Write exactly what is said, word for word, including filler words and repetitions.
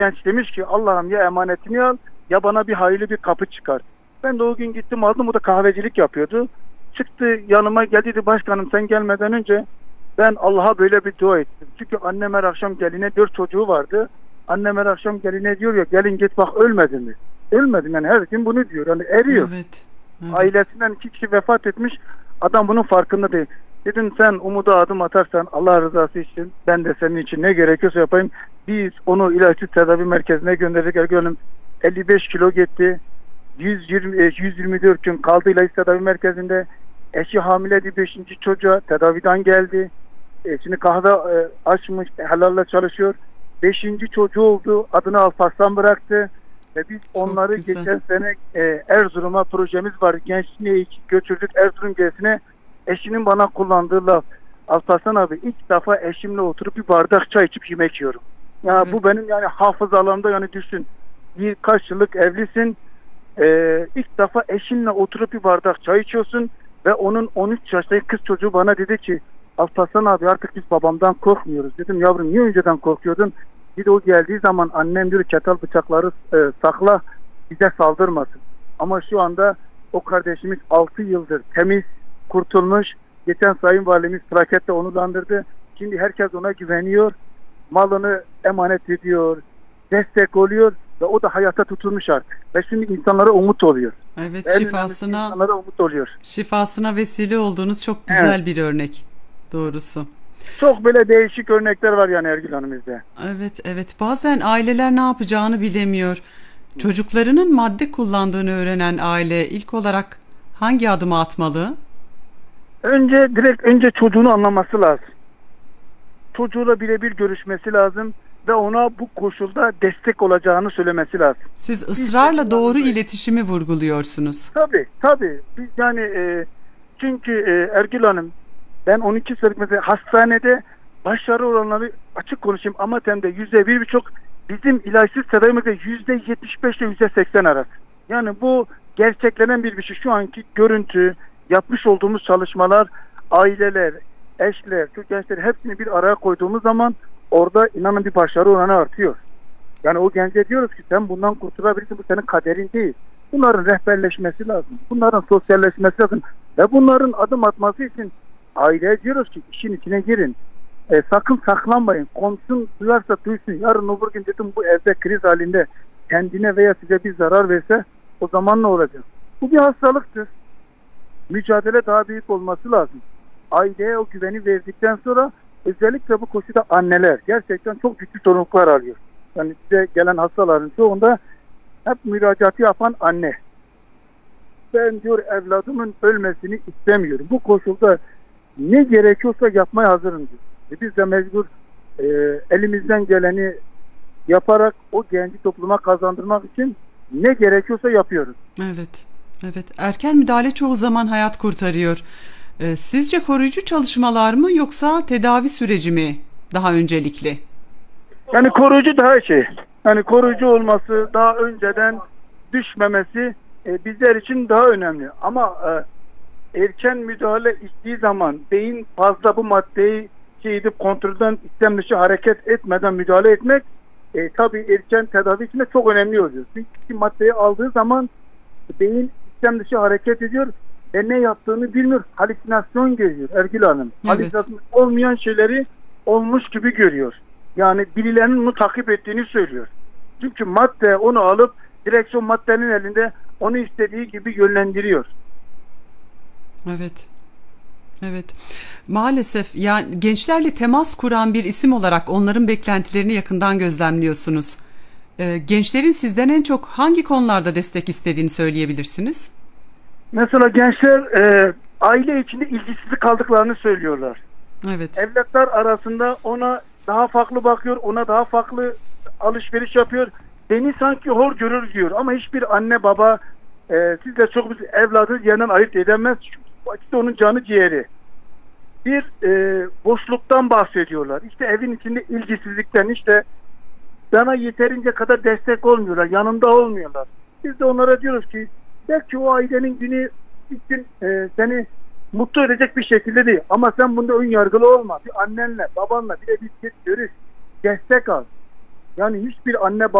genç demiş ki Allah'ım ya emanetini al ya bana bir hayırlı bir kapı çıkar. Ben de o gün gittim aldım, o da kahvecilik yapıyordu. Çıktı yanıma geldi, dedi başkanım sen gelmeden önce ben Allah'a böyle bir dua ettim. Çünkü annem her akşam geline, dört çocuğu vardı. Annem her akşam geline diyor ya gelin git bak ölmedi mi? Ölmedim yani, her gün bunu diyor. Yani eriyor. Evet, evet. Ailesinden iki kişi vefat etmiş. Adam bunun farkında değil. Dedim sen umuda adım atarsan Allah rızası için ben de senin için ne gerekiyorsa yapayım. Biz onu ilaçsız tedavi merkezine gönderdik. Ergün'üm elli beş kilo gitti. yüz yirmi, yüz yirmi dört gün kaldı ilaçsız tedavi merkezinde. Eşi hamileydi, beşinci çocuğa tedaviden geldi. Eşini kahve e, açmış, helalle çalışıyor. Beşinci çocuğu oldu. Adını Alparslan bıraktı. Ve biz Çok onları güzel. geçen sene e, Erzurum'a projemiz var. Gençliğe götürdük Erzurum gezisine. Eşinin bana kullandığı laf. Alparslan abi ilk defa eşimle oturup bir bardak çay içip yemek yiyorum. Ya Evet. bu benim yani hafızalarımda, yani düşün. Birkaç yıllık evlisin. E, ilk defa eşinle oturup bir bardak çay içiyorsun. Ve onun on üç yaşındaki kız çocuğu bana dedi ki Alparslan abi artık biz babamdan korkmuyoruz. Dedim yavrum niye önceden korkuyordun? Bir de o geldiği zaman annem diyor çatal bıçakları e, sakla bize saldırmasın. Ama şu anda o kardeşimiz altı yıldır temiz, kurtulmuş. Geçen Sayın Valimiz plaketle onurlandırdı. Şimdi herkes ona güveniyor. Malını emanet ediyor. Destek oluyor. Ve o da hayata tutulmuş artık. Ve şimdi insanlara umut oluyor. Evet, En şifasına insanlara umut oluyor. şifasına vesile olduğunuz çok güzel Evet. bir örnek doğrusu. Çok böyle değişik örnekler var yani Ergül Hanım'ızda. Evet, evet. Bazen aileler ne yapacağını bilemiyor. Çocuklarının madde kullandığını öğrenen aile ilk olarak hangi adımı atmalı? Önce direkt önce çocuğunu anlaması lazım. Çocuğuyla birebir görüşmesi lazım ve ona bu koşulda destek olacağını söylemesi lazım. Siz ısrarla doğru çocuklarımızı- iletişimi vurguluyorsunuz. Tabii tabii. Biz yani e, çünkü e, Ergül Hanım ben on iki senelik mesela hastanede başarı oranları açık konuşayım ama temde yüzde bir birçok bizim ilaçsız tedavimizde yüzde yetmiş beş ile yüzde seksen arası. Yani bu gerçeklenen bir bir şey. Şu anki görüntü, yapmış olduğumuz çalışmalar, aileler, eşler, Türk gençleri hepsini bir araya koyduğumuz zaman orada inanın bir başarı oranı artıyor. Yani o gence diyoruz ki sen bundan kurtulabilirsin, bu senin kaderin değil. Bunların rehberleşmesi lazım. Bunların sosyalleşmesi lazım. Ve bunların adım atması için aileye diyoruz ki işin içine girin. E, sakın saklanmayın. Komşun duyarsa duysun. Yarın öbür gün dedim bu evde kriz halinde kendine veya size bir zarar verse o zaman ne olacak? Bu bir hastalıktır. Mücadele daha büyük olması lazım. Aileye o güveni verdikten sonra özellikle bu koşuda anneler gerçekten çok ciddi sorumluluklar alıyor. Yani size gelen hastaların çoğunda hep müracaatı yapan anne. Ben diyor evladımın ölmesini istemiyorum. Bu koşulda ne gerekiyorsa yapmaya hazırım diyor. E biz de mecbur e, elimizden geleni yaparak o genci topluma kazandırmak için ne gerekiyorsa yapıyoruz. Evet, evet. Erken müdahale çoğu zaman hayat kurtarıyor. Ee, sizce koruyucu çalışmalar mı yoksa tedavi süreci mi daha öncelikli? Yani koruyucu daha şey. Yani koruyucu olması, daha önceden düşmemesi e, bizler için daha önemli. Ama e, erken müdahale ettiği zaman beyin fazla bu maddeyi şey edip kontrolden istem dışı hareket etmeden müdahale etmek e, tabii erken tedavi için de çok önemli oluyor. Çünkü maddeyi aldığı zaman beyin istem dışı hareket ediyor ve ne yaptığını bilmiyor. Halüsinasyon görüyor Ergül Hanım. Evet. Halüsinasyon olmayan şeyleri olmuş gibi görüyor. Yani birilerinin onu takip ettiğini söylüyor. Çünkü madde onu alıp direksiyon maddenin elinde onu istediği gibi yönlendiriyor. Evet. Evet. Maalesef yani gençlerle temas kuran bir isim olarak onların beklentilerini yakından gözlemliyorsunuz. Ee, gençlerin sizden en çok hangi konularda destek istediğini söyleyebilirsiniz? Mesela gençler e, aile içinde ilgisiz kaldıklarını söylüyorlar. Evet. Evlatlar arasında ona daha farklı bakıyor, ona daha farklı alışveriş yapıyor. Beni sanki hor görür diyor ama hiçbir anne baba e, siz de çok biz evladı yerinden ayırt edemez. İşte onun canı ciğeri. Bir e, boşluktan bahsediyorlar. İşte evin içinde ilgisizlikten, işte bana yeterince kadar destek olmuyorlar, yanında olmuyorlar. Biz de onlara diyoruz ki belki o ailenin günü bir gün e, seni mutlu edecek bir şekilde değil. Ama sen bunda ön yargılı olma. Bir annenle, babanla bir de bir git görüş. Destek al. Yani hiçbir anne